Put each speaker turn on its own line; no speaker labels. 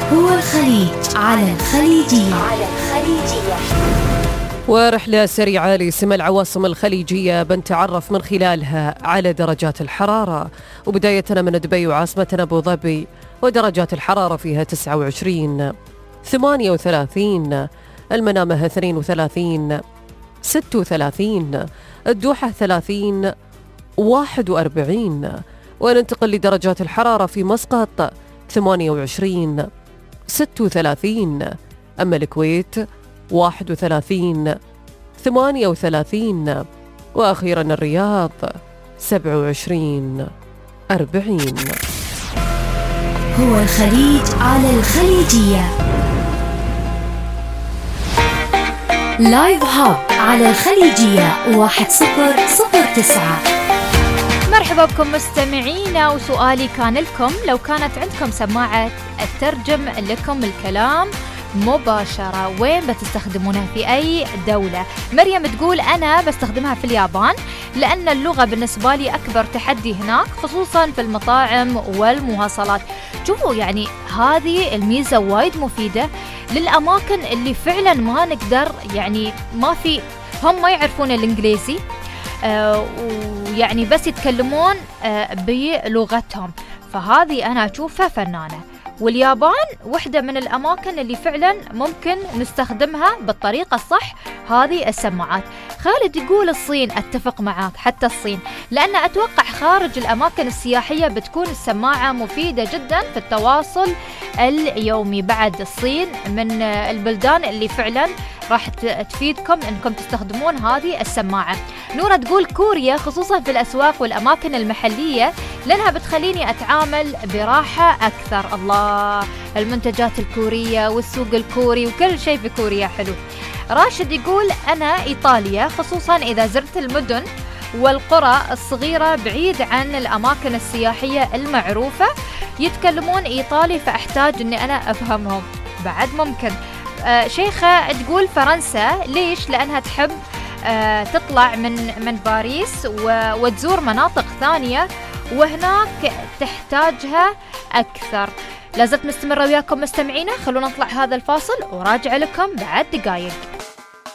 هو الخليج على الخليجية.
ورحلة سريعة لسمى العواصم الخليجية بنتعرف من خلالها على درجات الحرارة، وبداية من دبي وعاصمتنا أبو ظبي، ودرجات الحرارة فيها 29 38، المنامة 32 36، الدوحة 30 41، وننتقل لدرجات الحرارة في مسقط 28 36، أما الكويت 31 38، وأخيرا الرياض 27 40.
هو الخليج على الخليجية. لايف هاب على الخليجية 1009.
مرحبا بكم مستمعينا، وسؤالي كان لكم: لو كانت عندكم سماعة تترجم لكم الكلام مباشرة، وين بتستخدمونها؟ في أي دولة؟ مريم تقول أنا بستخدمها في اليابان، لأن اللغة بالنسبة لي أكبر تحدي هناك، خصوصا في المطاعم والمواصلات. شوفوا، يعني هذه الميزة وايد مفيدة للأماكن اللي فعلا ما نقدر، يعني ما في، هم ما يعرفون الإنجليزي، ويعني بس يتكلمون بلغتهم، فهذه أنا أشوفها فنانة. واليابان واحدة من الأماكن اللي فعلا ممكن نستخدمها بالطريقة الصح هذه السماعات. خالد يقول الصين، أتفق معاك، حتى الصين، لأن أتوقع خارج الأماكن السياحية بتكون السماعة مفيدة جدا في التواصل اليومي. بعد الصين من البلدان اللي فعلا راح تفيدكم أنكم تستخدمون هذه السماعة. نورة تقول كوريا، خصوصا في الأسواق والأماكن المحلية، لأنها بتخليني أتعامل براحة أكثر. الله، المنتجات الكورية والسوق الكوري وكل شيء في كوريا حلو. راشد يقول أنا إيطاليا، خصوصا إذا زرت المدن والقرى الصغيرة بعيد عن الأماكن السياحية المعروفة، يتكلمون إيطالي فأحتاج أني أنا أفهمهم. بعد ممكن. شيخة تقول فرنسا، ليش؟ لأنها تحب تطلع من باريس وتزور مناطق ثانية، وهناك تحتاجها أكثر. لازلت مستمرة وياكم مستمعينا، خلونا نطلع هذا الفاصل وراجع لكم بعد دقايق.